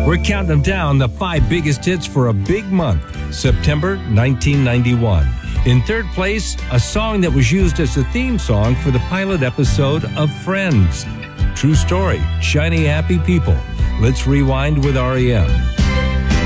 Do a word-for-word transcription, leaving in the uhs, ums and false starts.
We're counting them down, the five biggest hits for a big month, September nineteen ninety-one. In third place, a song that was used as the theme song for the pilot episode of Friends. True story, Shiny Happy People. Let's rewind with R E M.